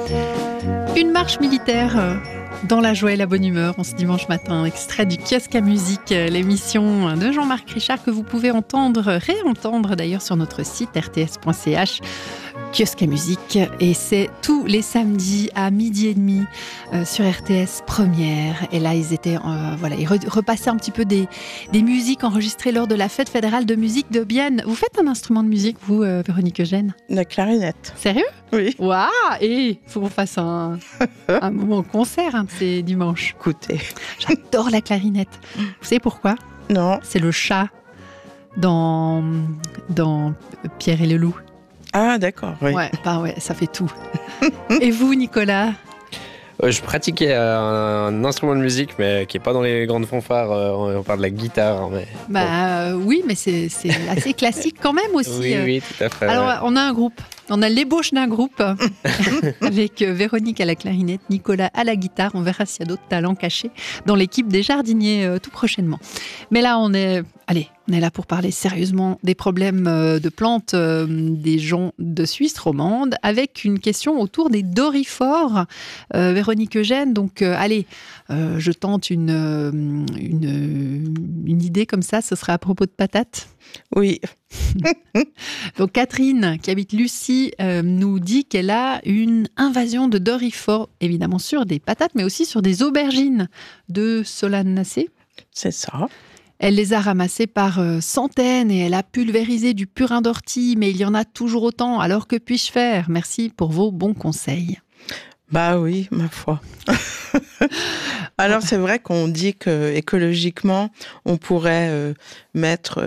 Une marche militaire dans la joie et la bonne humeur en ce dimanche matin, extrait du Kiosque à musique, l'émission de Jean-Marc Richard que vous pouvez réentendre d'ailleurs sur notre site rts.ch. Kiosque à musique, et c'est tous les samedis à 12h30 sur RTS Première. Et là, ils repassaient un petit peu des musiques enregistrées lors de la fête fédérale de musique de Bienne. Vous faitt un instrument de musique, vous, Véronique Eugène? La clarinette. Sérieux? Oui. Waouh! Et il faut qu'on fasse un moment concert, c'est dimanche. Écoutez. J'adore la clarinette. Vous savez pourquoi? Non. C'est le chat dans Pierre et le loup. Ah, d'accord, oui. Ouais, ça fait tout. Et vous, Nicolas? Je pratiquais un instrument de musique, mais qui n'est pas dans les grandes fanfares. On parle de la guitare. Mais oui, mais c'est assez classique quand même aussi. Oui, tout à fait. Alors, on a un groupe. On a l'ébauche d'un groupe avec Véronique à la clarinette, Nicolas à la guitare. On verra s'il y a d'autres talents cachés dans l'équipe des jardiniers tout prochainement. Mais là, on est là pour parler sérieusement des problèmes de plantes des gens de Suisse romande, avec une question autour des doryphores. Véronique Eugène, donc je tente une idée comme ça, ce serait à propos de patates. Oui. Donc Catherine, qui habite Lucie, nous dit qu'elle a une invasion de doryphores, évidemment sur des patates, mais aussi sur des aubergines de Solanacées. C'est ça. Elle les a ramassées par centaines et elle a pulvérisé du purin d'ortie, mais il y en a toujours autant. Alors que puis-je faire? Merci pour vos bons conseils. Bah oui, ma foi. Alors c'est vrai qu'on dit que écologiquement, on pourrait mettre,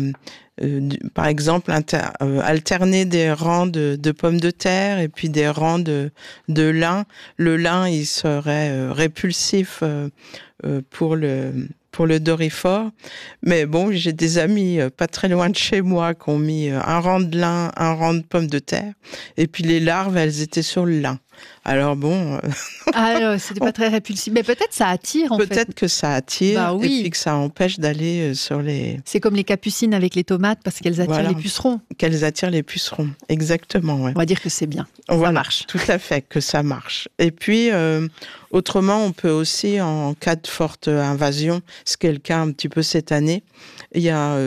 par exemple, alterner des rangs de pommes de terre et puis des rangs de lin. Le lin, il serait répulsif pour le doryphore. Mais bon, j'ai des amis pas très loin de chez moi qui ont mis un rang de lin, un rang de pommes de terre. Et puis les larves, elles étaient sur le lin. Alors bon... c'était pas très répulsif. Mais peut-être ça attire, Peut-être que ça attire, bah oui. Et puis que ça empêche d'aller sur les... C'est comme les capucines avec les tomates, parce qu'elles attirent les pucerons. Qu'elles attirent les pucerons, exactement. Ouais. On va dire que c'est bien, ça marche. Tout à fait, que ça marche. Et puis, autrement, on peut aussi, en cas de forte invasion, ce qui est le cas un petit peu cette année, il y a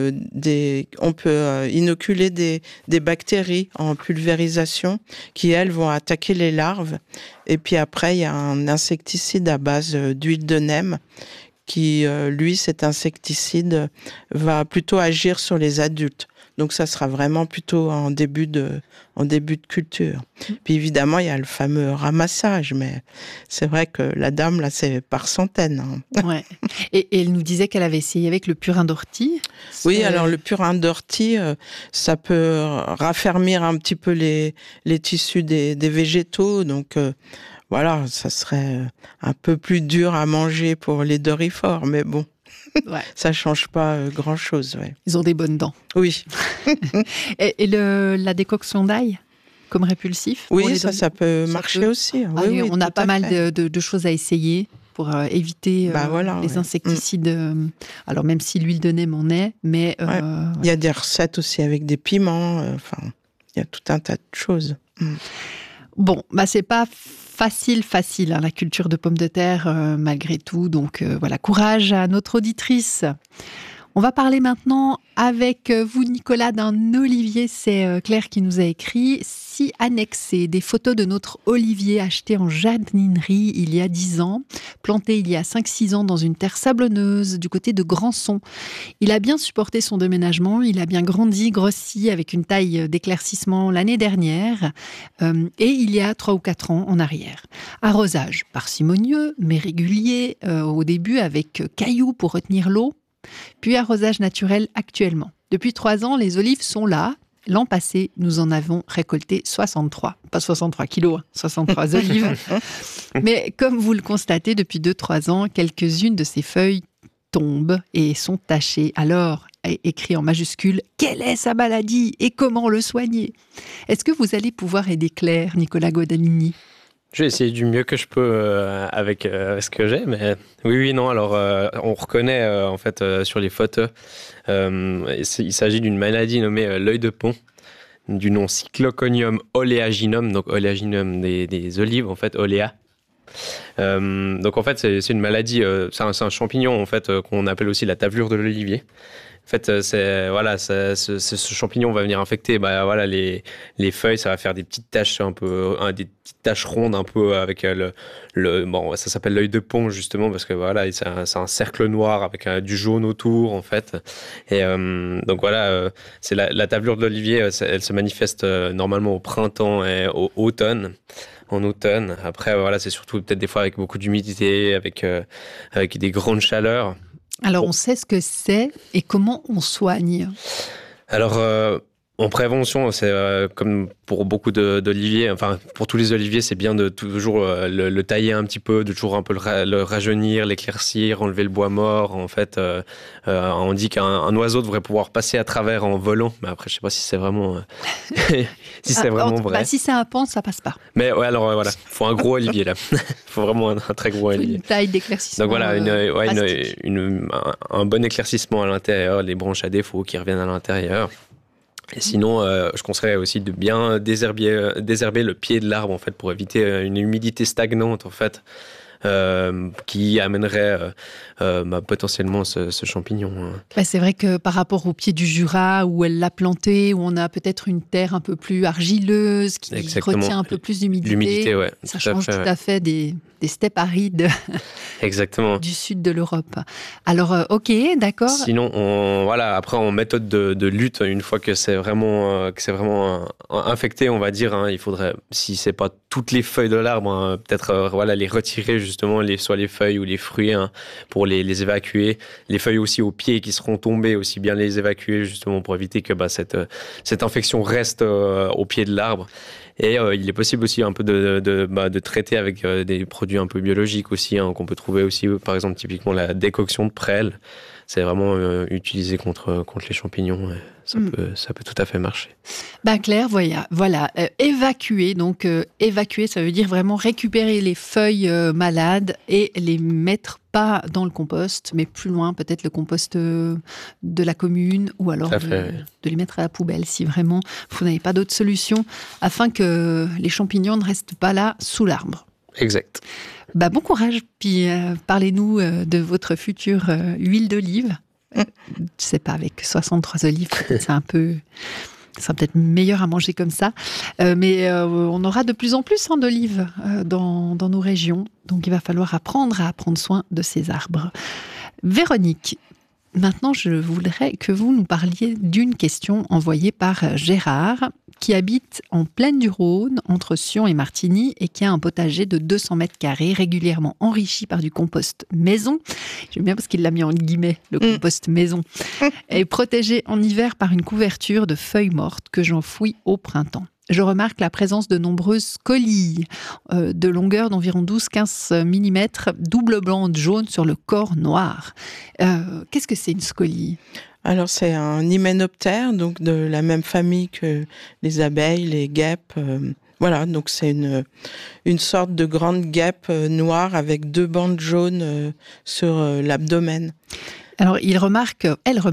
on peut inoculer des bactéries en pulvérisation qui, elles, vont attaquer les larves. Et puis après, il y a un insecticide à base d'huile de neem qui, lui, cet insecticide va plutôt agir sur les adultes. Donc ça sera vraiment plutôt en début de culture. Puis évidemment, il y a le fameux ramassage, mais c'est vrai que la dame, là, c'est par centaines. Hein. Ouais. Et elle nous disait qu'elle avait essayé avec le purin d'ortie. Oui, alors le purin d'ortie, ça peut raffermir un petit peu les tissus des végétaux. Donc voilà, ça serait un peu plus dur à manger pour les doryphores, mais bon. Ouais. Ça change pas grand-chose. Ouais. Ils ont des bonnes dents. Oui. et la décoction d'ail comme répulsif? Oui, ça peut marcher aussi. Oui, on a pas mal de choses à essayer pour éviter les insecticides. Alors même si l'huile de neem en est, mais... Il y a des recettes aussi avec des piments. Il y a tout un tas de choses. Bon, c'est pas facile, la culture de pommes de terre, malgré tout. Donc voilà, courage à notre auditrice. On va parler maintenant avec vous, Nicolas, d'un olivier. C'est Claire qui nous a écrit. Si annexé des photos de notre olivier acheté en jardinerie il y a 10 ans, planté il y a 5-6 ans dans une terre sablonneuse du côté de Grandson. Il a bien supporté son déménagement, il a bien grossi avec une taille d'éclaircissement l'année dernière et il y a 3 ou 4 ans en arrière. Arrosage parcimonieux mais régulier au début avec cailloux pour retenir l'eau, puis arrosage naturel actuellement. Depuis 3 ans, les olives sont là. L'an passé, nous en avons récolté 63. Pas 63 kilos, 63 olives. Mais comme vous le constatez, depuis 2-3 ans, quelques-unes de ces feuilles tombent et sont tachées. Alors, écrit en majuscule, quelle est sa maladie et comment le soigner? Est-ce que vous allez pouvoir aider Claire, Nicolas Guadagnini? Je vais essayer du mieux que je peux avec ce que j'ai, mais oui, non. Alors, on reconnaît en fait sur les photos, il s'agit d'une maladie nommée l'œil de pont. du nom Cycloconium oleaginum, donc oleaginum des olives, en fait, olea. Donc en fait, c'est une maladie, c'est un champignon en fait qu'on appelle aussi la tavelure de l'olivier. En fait, ce champignon va venir infecter les feuilles, ça va faire des petites taches des petites taches rondes un peu avec bon, ça s'appelle l'œil de Pont justement parce que voilà, c'est un cercle noir avec du jaune autour en fait. Et donc voilà, c'est la tavelure de l'olivier, elle se manifeste normalement au printemps et au automne. En automne. Après, voilà, c'est surtout peut-être des fois avec beaucoup d'humidité, avec des grandes chaleurs. Alors, on sait ce que c'est et comment on soigne. Alors, en prévention, c'est comme pour beaucoup d'oliviers, enfin pour tous les oliviers, c'est bien de toujours le tailler un petit peu, de toujours un peu le rajeunir, l'éclaircir, enlever le bois mort. En fait, on dit qu'un oiseau devrait pouvoir passer à travers en volant, mais après, je sais pas si c'est vraiment si c'est vraiment vrai. Bah, si c'est un pan, ça passe pas. Mais ouais, alors voilà, faut un gros olivier là. Faut vraiment un très gros olivier. Une taille d'éclaircissement. Donc voilà, un bon éclaircissement à l'intérieur, les branches à défaut qui reviennent à l'intérieur. Et sinon, je conseillerais aussi de bien désherber le pied de l'arbre en fait pour éviter une humidité stagnante en fait qui amènerait potentiellement ce champignon. Bah, c'est vrai que par rapport au pied du Jura où elle l'a planté, où on a peut-être une terre un peu plus argileuse qui retient un peu plus d'humidité, l'humidité, ouais, ça change tout à fait des steppes arides Exactement. du sud de l'Europe. Alors, ok, d'accord. Sinon, après en méthode de lutte, une fois que c'est vraiment infecté, on va dire, il faudrait, si c'est pas toutes les feuilles de l'arbre, peut-être les retirer justement, soit les feuilles ou les fruits, pour les évacuer. Les feuilles aussi aux pieds qui seront tombées, aussi bien les évacuer justement pour éviter que cette infection reste au pied de l'arbre. Et il est possible aussi un peu de traiter avec des produits un peu biologiques aussi, qu'on peut trouver aussi, par exemple, typiquement la décoction de prêle. C'est vraiment utilisé contre les champignons. Ça peut tout à fait marcher. Ben Claire, voilà. Évacuer, donc évacuer, ça veut dire vraiment récupérer les feuilles malades et les mettre pas dans le compost, mais plus loin, peut-être le compost de la commune, ou alors de les mettre à la poubelle si vraiment vous n'avez pas d'autre solution, afin que les champignons ne restent pas là sous l'arbre. Exact. Bon courage, puis parlez-nous de votre future huile d'olive. Je sais pas, avec 63 olives, c'est sera peut-être meilleur à manger comme ça. Mais on aura de plus en plus d'olives dans nos régions. Donc il va falloir apprendre à prendre soin de ces arbres. Véronique, maintenant je voudrais que vous nous parliez d'une question envoyée par Gérard, qui habite en plaine du Rhône, entre Sion et Martigny, et qui a un potager de 200 mètres carrés, régulièrement enrichi par du compost maison. J'aime bien parce qu'il l'a mis en guillemets, le compost maison. Et protégé en hiver par une couverture de feuilles mortes que j'enfouis au printemps. Je remarque la présence de nombreuses scolyes de longueur d'environ 12-15 mm, double bande jaune sur le corps noir. Qu'est-ce que c'est une scolie ? Alors, c'est un hyménoptère, donc de la même famille que les abeilles, les guêpes. Voilà, donc c'est une sorte de grande guêpe noire avec 2 bandes jaunes sur l'abdomen. Alors, elle remarque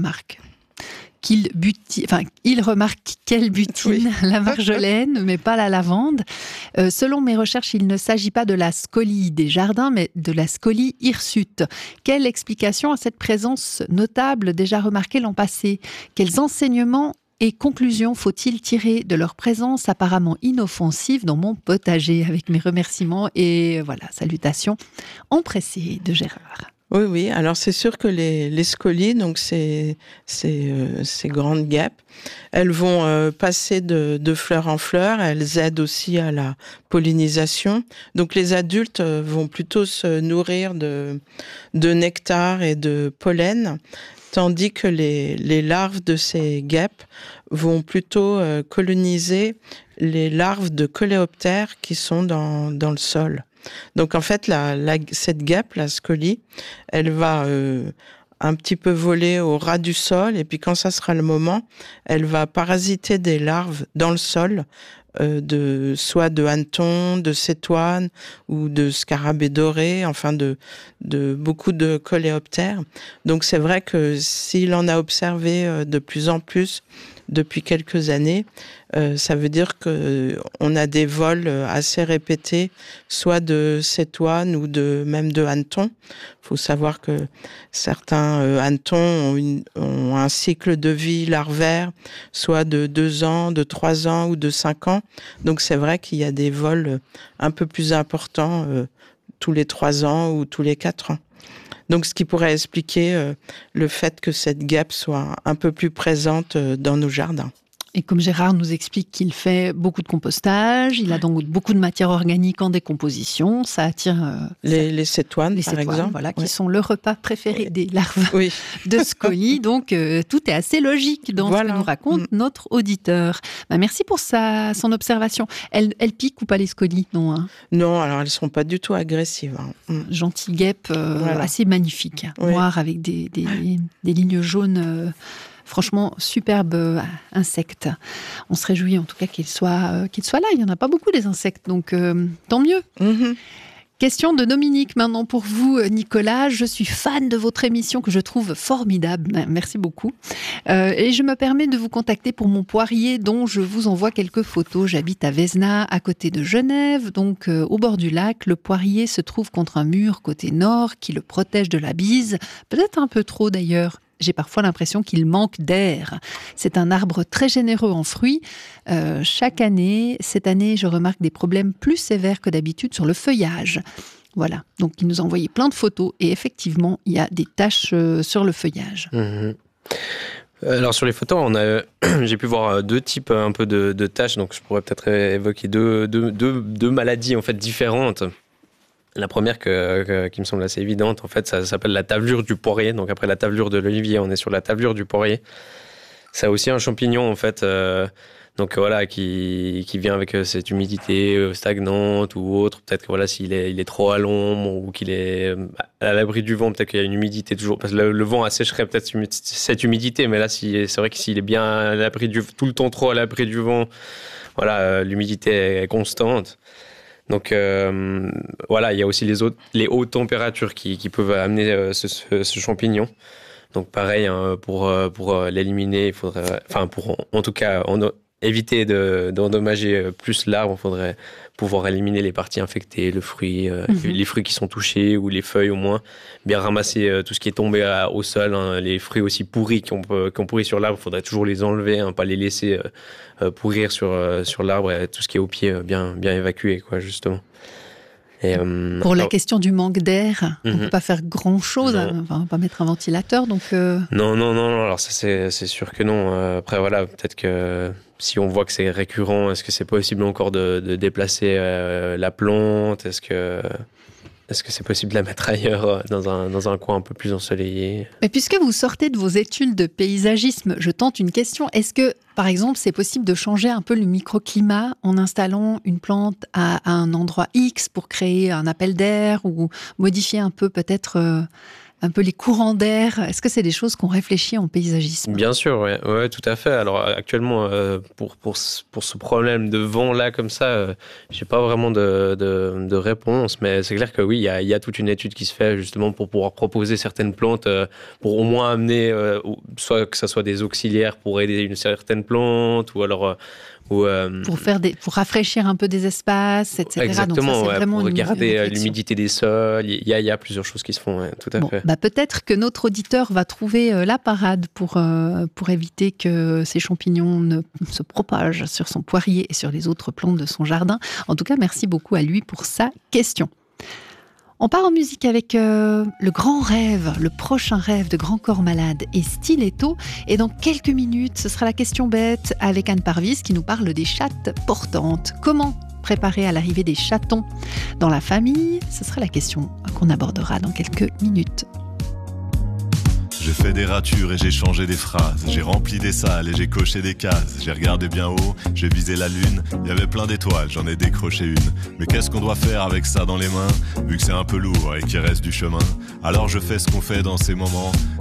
qu'elle butine la marjolaine, mais pas la lavande. Selon mes recherches, il ne s'agit pas de la scolie des jardins, mais de la scolie hirsute. Quelle explication à cette présence notable déjà remarquée l'an passé ? Quels enseignements et conclusions faut-il tirer de leur présence apparemment inoffensive dans mon potager ? Avec mes remerciements et salutations empressées de Gérard. Oui. Alors, c'est sûr que les scolies, donc ces grandes guêpes, elles vont passer de fleur en fleur. Elles aident aussi à la pollinisation. Donc, les adultes vont plutôt se nourrir de nectar et de pollen, tandis que les larves de ces guêpes vont plutôt coloniser les larves de coléoptères qui sont dans le sol. Donc en fait, cette guêpe, la scolie, elle va un petit peu voler au ras du sol, et puis quand ça sera le moment, elle va parasiter des larves dans le sol, soit de hannetons, de cétoines ou de scarabées dorés, enfin de beaucoup de coléoptères. Donc c'est vrai que s'il en a observé de plus en plus depuis quelques années. Ça veut dire qu'on a des vols assez répétés, soit de cétoines ou même de hannetons. Il faut savoir que certains hannetons ont un cycle de vie larvaire, soit de 2 ans, de 3 ans ou de 5 ans. Donc c'est vrai qu'il y a des vols un peu plus importants tous les 3 ans ou tous les 4 ans. Donc, ce qui pourrait expliquer le fait que cette guêpe soit un peu plus présente dans nos jardins. Et comme Gérard nous explique qu'il fait beaucoup de compostage, il a donc beaucoup de matière organique en décomposition, ça attire les cétoines, par exemple. Voilà, qui sont le repas préféré des larves de scolie. Donc, tout est assez logique dans ce que nous raconte notre auditeur. Merci pour son observation. Elle pique ou pas les scolies? Non, hein. Non, alors elles ne sont pas du tout agressives. Gentille guêpe, assez magnifique, noire avec des lignes jaunes. Franchement, superbe insecte. On se réjouit en tout cas qu'il soit là. Il n'y en a pas beaucoup des insectes, donc tant mieux. Question de Dominique maintenant pour vous, Nicolas. Je suis fan de votre émission que je trouve formidable. Merci beaucoup. Et je me permets de vous contacter pour mon poirier dont je vous envoie quelques photos. J'habite à Vesna, à côté de Genève, donc au bord du lac. Le poirier se trouve contre un mur côté nord qui le protège de la bise. Peut-être un peu trop d'ailleurs. J'ai parfois l'impression qu'il manque d'air. C'est un arbre très généreux en fruits. Chaque année, cette année, je remarque des problèmes plus sévères que d'habitude sur le feuillage. Voilà, donc il nous a envoyé plein de photos et effectivement, il y a des taches sur le feuillage. Alors sur les photos, j'ai pu voir 2 types un peu de taches, donc je pourrais peut-être évoquer deux maladies en fait différentes. La première qui me semble assez évidente, en fait, ça s'appelle la tavelure du poirier. Donc après la tavelure de l'olivier, on est sur la tavelure du poirier. C'est aussi un champignon, en fait, donc voilà, qui vient avec cette humidité stagnante ou autre. Peut-être que voilà, s'il est trop à l'ombre ou qu'il est à l'abri du vent, peut-être qu'il y a une humidité toujours. Parce que le vent assécherait peut-être cette humidité, mais là, c'est vrai que s'il est bien à l'abri tout le temps trop à l'abri du vent, voilà, l'humidité est constante. Donc voilà, il y a aussi les hautes températures qui peuvent amener ce champignon. Donc pareil, hein, pour l'éliminer, il faudrait, en tout cas éviter d'endommager plus l'arbre, il faudrait pouvoir éliminer les parties infectées, le fruit, les fruits qui sont touchés ou les feuilles au moins, bien ramasser tout ce qui est tombé au sol, hein, les fruits aussi pourris qui ont pourri sur l'arbre, il faudrait toujours les enlever, hein, pas les laisser pourrir sur l'arbre, et tout ce qui est au pied bien évacué, quoi, justement. Et, pour la question du manque d'air, on ne peut pas faire grand-chose, on va pas mettre un ventilateur, donc... Non, alors ça c'est sûr que non. Après voilà, peut-être que si on voit que c'est récurrent, est-ce que c'est possible encore de déplacer la plante? Est-ce que c'est possible de la mettre ailleurs, dans un coin un peu plus ensoleillé? Mais puisque vous sortez de vos études de paysagisme, je tente une question. Est-ce que, par exemple, c'est possible de changer un peu le microclimat en installant une plante à un endroit X pour créer un appel d'air ou modifier un peu peut-être un peu les courants d'air? Est-ce que c'est des choses qu'on réfléchit en paysagisme? Bien sûr, ouais, tout à fait. Alors actuellement, pour ce problème de vent là comme ça, j'ai pas vraiment de réponse, mais c'est clair que oui, il y a toute une étude qui se fait justement pour pouvoir proposer certaines plantes pour au moins amener, soit que ça soit des auxiliaires pour aider une certaine plante, ou alors pour rafraîchir un peu des espaces, etc. Exactement, donc ça, c'est vraiment pour garder une l'humidité des sols. Il y a plusieurs choses qui se font, tout à fait. Peut-être que notre auditeur va trouver la parade pour éviter que ces champignons ne se propagent sur son poirier et sur les autres plantes de son jardin. En tout cas, merci beaucoup à lui pour sa question. On part en musique avec le grand rêve, le prochain rêve de Grand Corps Malade et Stiletto. Et dans quelques minutes, ce sera la question bête avec Anne Parvis qui nous parle des chattes portantes. Comment préparer à l'arrivée des chatons dans la famille? Ce sera la question qu'on abordera dans quelques minutes. J'ai fait des ratures et j'ai changé des phrases. J'ai rempli des salles et j'ai coché des cases. J'ai regardé bien haut, j'ai visé la lune. Il y avait plein d'étoiles, j'en ai décroché une. Mais qu'est-ce qu'on doit faire avec ça dans les mains, vu que c'est un peu lourd et qu'il reste du chemin? Alors je fais ce qu'on fait dans ces moments.